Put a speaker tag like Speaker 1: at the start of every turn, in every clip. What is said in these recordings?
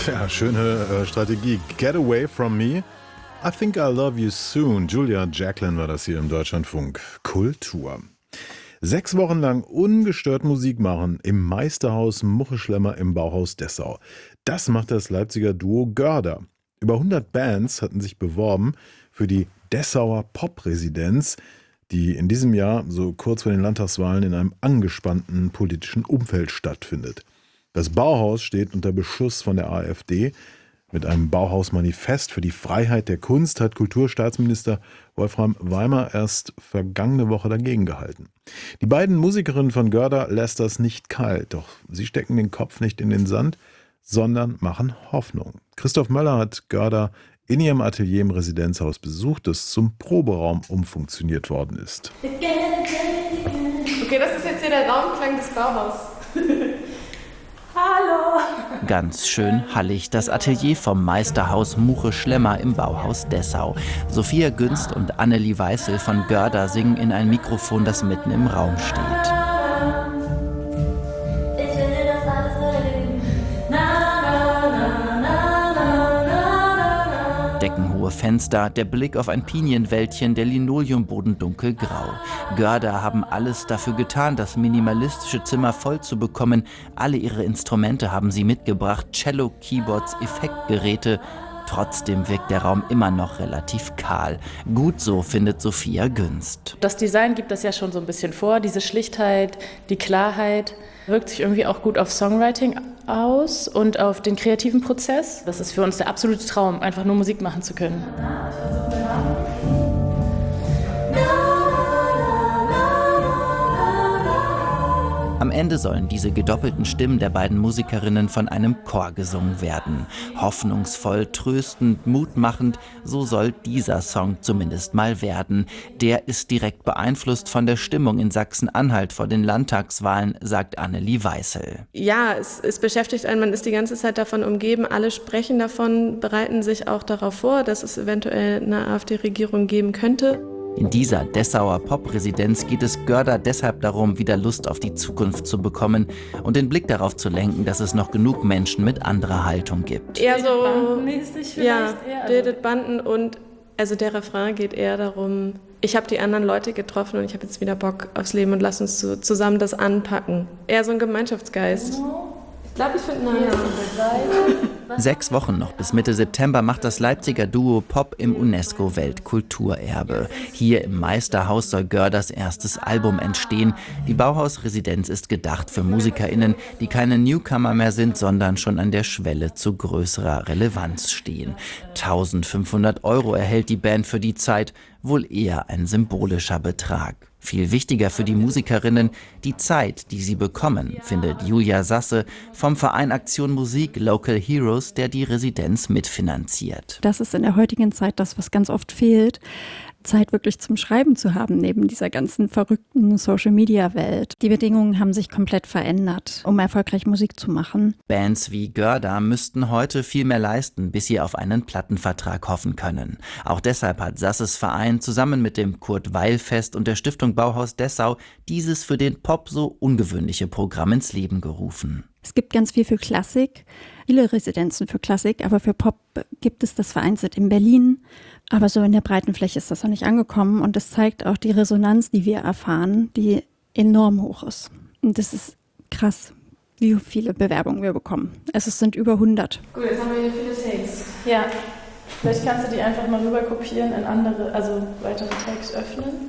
Speaker 1: Ja, schöne Strategie. Get away from me. I think I'll love you soon. Julia Jacqueline war das hier im Deutschlandfunk. Kultur. 6 Wochen lang ungestört Musik machen im Meisterhaus Muckeschlemmer im Bauhaus Dessau. Das macht das Leipziger Duo Görder. Über 100 Bands hatten sich beworben für die Dessauer Pop-Residenz, die in diesem Jahr, so kurz vor den Landtagswahlen, in einem angespannten politischen Umfeld stattfindet. Das Bauhaus steht unter Beschuss von der AfD. Mit einem Bauhaus-Manifest für die Freiheit der Kunst hat Kulturstaatsminister Wolfram Weimer erst vergangene Woche dagegen gehalten. Die beiden Musikerinnen von Görder lässt das nicht kalt, doch sie stecken den Kopf nicht in den Sand, sondern machen Hoffnung. Christoph Möller hat Görder in ihrem Atelier im Residenzhaus besucht, das zum Proberaum umfunktioniert worden ist.
Speaker 2: Okay, das ist jetzt hier der Raumklang des Bauhaus. Hallo!
Speaker 3: Ganz schön hallig, das Atelier vom Meisterhaus Muckeschlemmer im Bauhaus Dessau. Sophia Günst und Annelie Weißel von Görder singen in ein Mikrofon, das mitten im Raum steht. Deckenhohe Fenster, der Blick auf ein Pinienwäldchen, der Linoleumboden dunkelgrau. Görder haben alles dafür getan, das minimalistische Zimmer voll zu bekommen. Alle ihre Instrumente haben sie mitgebracht, Cello, Keyboards, Effektgeräte. Trotzdem wirkt der Raum immer noch relativ kahl. Gut so, findet Sophia Günst.
Speaker 4: Das Design gibt das ja schon so ein bisschen vor, diese Schlichtheit, die Klarheit. Wirkt sich irgendwie auch gut auf Songwriting aus und auf den kreativen Prozess. Das ist für uns der absolute Traum, einfach nur Musik machen zu können.
Speaker 3: Am Ende sollen diese gedoppelten Stimmen der beiden Musikerinnen von einem Chor gesungen werden. Hoffnungsvoll, tröstend, mutmachend, so soll dieser Song zumindest mal werden. Der ist direkt beeinflusst von der Stimmung in Sachsen-Anhalt vor den Landtagswahlen, sagt Annelie Weißel.
Speaker 2: Ja, es beschäftigt einen, man ist die ganze Zeit davon umgeben, alle sprechen davon, bereiten sich auch darauf vor, dass es eventuell eine AfD-Regierung geben könnte.
Speaker 3: In dieser Dessauer Pop-Residenz geht es Görder deshalb darum, wieder Lust auf die Zukunft zu bekommen und den Blick darauf zu lenken, dass es noch genug Menschen mit anderer Haltung gibt.
Speaker 2: Eher so,
Speaker 4: bandenmäßig vielleicht?
Speaker 2: bildet Banden und also der Refrain geht eher darum, ich habe die anderen Leute getroffen und ich habe jetzt wieder Bock aufs Leben und lass uns zusammen das anpacken. Eher so ein Gemeinschaftsgeist. Ich glaube, ich finde nice.
Speaker 3: 6 Wochen noch bis Mitte September macht das Leipziger Duo Pop im UNESCO-Weltkulturerbe. Hier im Meisterhaus soll Görders erstes Album entstehen. Die Bauhaus-Residenz ist gedacht für MusikerInnen, die keine Newcomer mehr sind, sondern schon an der Schwelle zu größerer Relevanz stehen. 1.500 € erhält die Band für die Zeit, wohl eher ein symbolischer Betrag. Viel wichtiger für die Musikerinnen die Zeit, die sie bekommen, findet Julia Sasse vom Verein Aktion Musik Local Heroes, der die Residenz mitfinanziert.
Speaker 5: Das ist in der heutigen Zeit das, was ganz oft fehlt. Zeit wirklich zum Schreiben zu haben, neben dieser ganzen verrückten Social-Media-Welt. Die Bedingungen haben sich komplett verändert, um erfolgreich Musik zu machen.
Speaker 3: Bands wie Görder müssten heute viel mehr leisten, bis sie auf einen Plattenvertrag hoffen können. Auch deshalb hat Sasses Verein zusammen mit dem Kurt-Weil-Fest und der Stiftung Bauhaus Dessau dieses für den Pop so ungewöhnliche Programm ins Leben gerufen.
Speaker 5: Es gibt ganz viel für Klassik, viele Residenzen für Klassik, aber für Pop gibt es das vereinzelt in Berlin. Aber so in der breiten Fläche ist das noch nicht angekommen und das zeigt auch die Resonanz, die wir erfahren, die enorm hoch ist. Und das ist krass, wie viele Bewerbungen wir bekommen. Es sind über 100.
Speaker 2: Gut, jetzt haben wir hier viele Takes.
Speaker 4: Ja, vielleicht kannst du die einfach mal rüber kopieren in andere, also weitere Takes öffnen.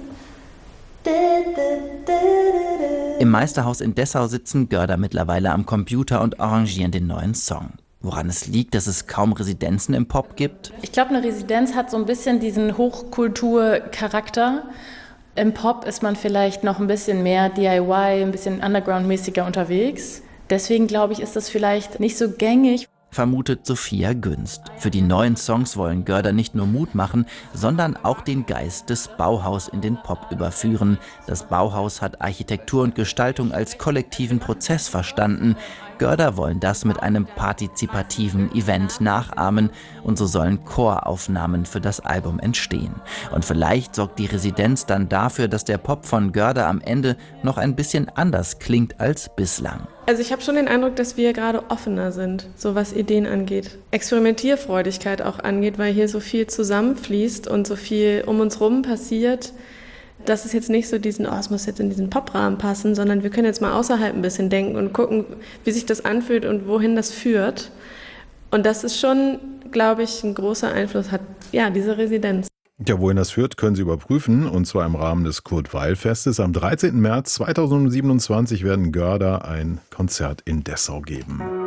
Speaker 3: Im Meisterhaus in Dessau sitzen Görder mittlerweile am Computer und arrangieren den neuen Song. Woran es liegt, dass es kaum Residenzen im Pop gibt?
Speaker 4: Ich glaube, eine Residenz hat so ein bisschen diesen Hochkulturcharakter. Im Pop ist man vielleicht noch ein bisschen mehr DIY, ein bisschen underground-mäßiger unterwegs. Deswegen glaube ich, ist das vielleicht nicht so gängig.
Speaker 3: Vermutet Sophia Günst. Für die neuen Songs wollen Görder nicht nur Mut machen, sondern auch den Geist des Bauhaus in den Pop überführen. Das Bauhaus hat Architektur und Gestaltung als kollektiven Prozess verstanden. Görder wollen das mit einem partizipativen Event nachahmen und so sollen Choraufnahmen für das Album entstehen. Und vielleicht sorgt die Residenz dann dafür, dass der Pop von Görder am Ende noch ein bisschen anders klingt als bislang.
Speaker 2: Also ich habe schon den Eindruck, dass wir gerade offener sind, so was Ideen angeht. Experimentierfreudigkeit auch angeht, weil hier so viel zusammenfließt und so viel um uns rum passiert. Das ist jetzt nicht so es muss jetzt in diesen Poprahmen passen, sondern wir können jetzt mal außerhalb ein bisschen denken und gucken, wie sich das anfühlt und wohin das führt. Und das ist schon, glaube ich, ein großer Einfluss hat, ja, diese Residenz.
Speaker 1: Ja, wohin das führt, können Sie überprüfen, und zwar im Rahmen des Kurt-Weill-Festes. Am 13. März 2027 werden Görder ein Konzert in Dessau geben.